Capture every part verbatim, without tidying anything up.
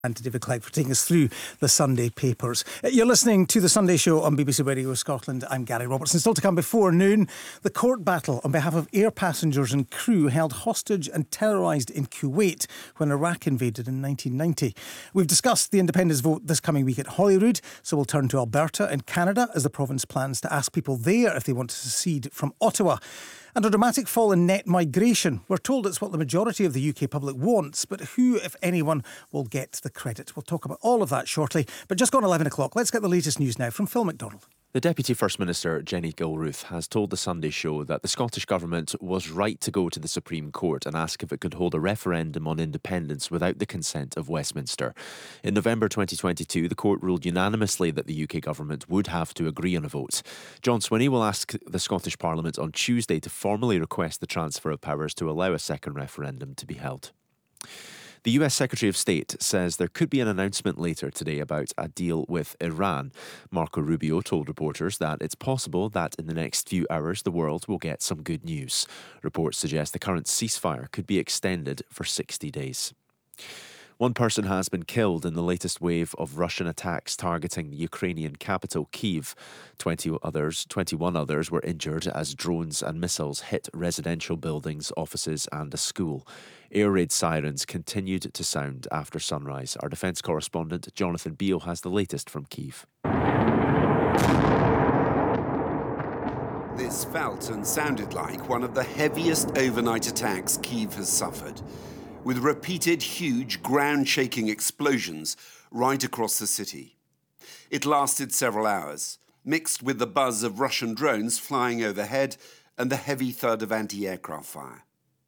And to David Clegg for taking us through the Sunday papers. You're listening to The Sunday Show on B B C Radio Scotland. I'm Gary Robertson. Still to come before noon, the court battle on behalf of air passengers and crew held hostage and terrorised in Kuwait when Iraq invaded in nineteen ninety. We've discussed the independence vote this coming week at Holyrood, so we'll turn to Alberta in Canada as the province plans to ask people there if they want to secede from Ottawa. And a dramatic fall in net migration. We're told it's what the majority of the U K public wants, but who, if anyone, will get the credit? We'll talk about all of that shortly. But just gone eleven o'clock, let's get the latest news now from Phil McDonald. The Deputy First Minister, Jenny Gilruth, has told The Sunday Show that the Scottish Government was right to go to the Supreme Court and ask if it could hold a referendum on independence without the consent of Westminster. In November twenty twenty-two, the court ruled unanimously that the U K Government would have to agree on a vote. John Swinney will ask the Scottish Parliament on Tuesday to formally request the transfer of powers to allow a second referendum to be held. The U S Secretary of State says there could be an announcement later today about a deal with Iran. Marco Rubio told reporters that it's possible that in the next few hours the world will get some good news. Reports suggest the current ceasefire could be extended for sixty days. One person has been killed in the latest wave of Russian attacks targeting the Ukrainian capital, Kyiv. twenty others, twenty-one others were injured as drones and missiles hit residential buildings, offices and a school. Air raid sirens continued to sound after sunrise. Our defence correspondent Jonathan Beale has the latest from Kyiv. This felt and sounded like one of the heaviest overnight attacks Kyiv has suffered, with repeated huge ground-shaking explosions right across the city. It lasted several hours, mixed with the buzz of Russian drones flying overhead and the heavy thud of anti-aircraft fire.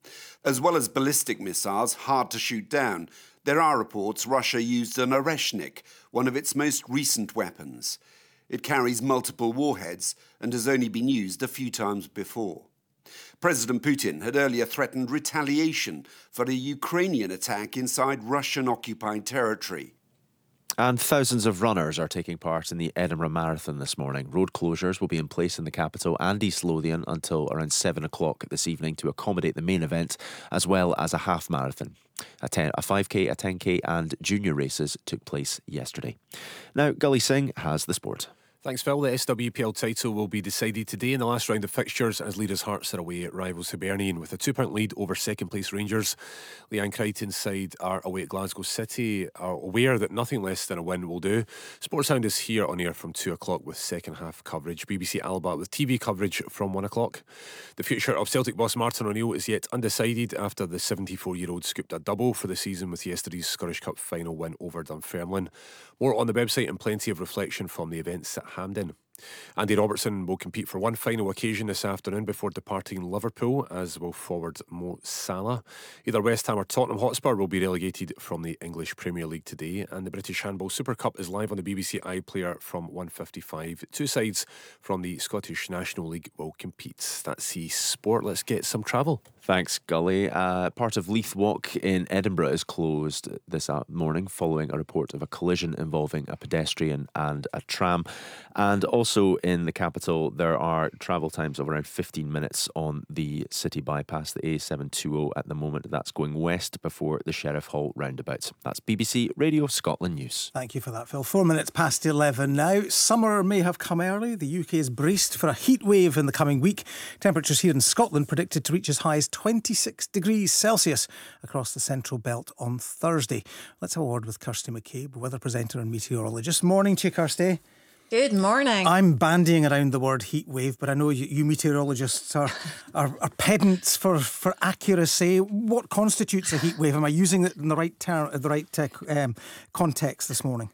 As well as ballistic missiles hard to shoot down, there are reports Russia used an Oreshnik, one of its most recent weapons. It carries multiple warheads and has only been used a few times before. President Putin had earlier threatened retaliation for a Ukrainian attack inside Russian-occupied territory. And thousands of runners are taking part in the Edinburgh Marathon this morning. Road closures will be in place in the capital and East Lothian until around seven o'clock this evening to accommodate the main event, as well as a half marathon. A, ten, a five K, a ten K and junior races took place yesterday. Now, Gully Singh has the sport. Thanks, Phil. The S W P L title will be decided today in the last round of fixtures as Leaders Hearts are away at rivals Hibernian with a two-point lead over second-place Rangers. Leanne Crichton's side are away at Glasgow City, are aware that nothing less than a win will do. Sportsound is here on air from two o'clock with second-half coverage. B B C Alba with T V coverage from one o'clock. The future of Celtic boss Martin O'Neill is yet undecided after the seventy-four-year-old scooped a double for the season with yesterday's Scottish Cup final win over Dunfermline. More on the website and plenty of reflection from the events at Hampden. Andy Robertson will compete for one final occasion this afternoon before departing Liverpool, as will forward Mo Salah. Either West Ham or Tottenham Hotspur will be relegated from the English Premier League today, and the British Handball Super Cup is live on the B B C iPlayer from one fifty-five. Two sides from the Scottish National League will compete. That's the sport. Let's get some travel. Thanks, Gully. Uh, part of Leith Walk in Edinburgh is closed this morning following a report of a collision involving a pedestrian and a tram. And also in the capital, there are travel times of around fifteen minutes on the city bypass, the A seven twenty at the moment. That's going west before the Sheriff Hall roundabout. That's B B C Radio Scotland News. Thank you for that, Phil. Four minutes past eleven now. Summer may have come early. The U K is braced for a heat wave in the coming week. Temperatures here in Scotland predicted to reach as high as twenty-six degrees Celsius across the Central Belt on Thursday. Let's have a word with Kirsty McCabe, weather presenter and meteorologist. Morning to you, Kirsty. Good morning. I'm bandying around the word heat wave, but I know you, you meteorologists are, are, are pedants for, for accuracy. What constitutes a heat wave? Am I using it in the right term, the right uh, um, context this morning?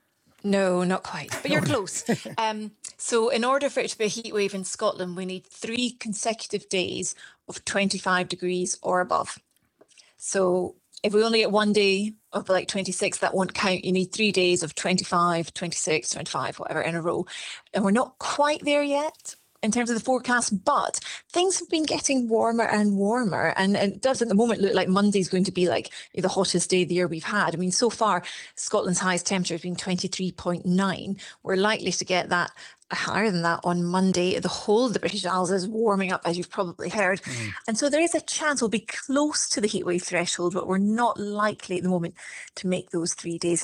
No, not quite, but you're close. Um, so in order for it to be a heat wave in Scotland, we need three consecutive days of twenty-five degrees or above. So if we only get one day of like twenty-six, that won't count. You need three days of twenty-five, twenty-six, twenty-five, whatever in a row. And we're not quite there yet. in terms of the forecast, but things have been getting warmer and warmer, and, and it does at the moment look like Monday's going to be like the hottest day of the year we've had. I mean, so far Scotland's highest temperature has been twenty-three point nine. We're likely to get that higher than that on Monday. The whole of the British Isles is warming up, as you've probably heard. Mm. And so there is a chance we'll be close to the heatwave threshold, but we're not likely at the moment to make those three days.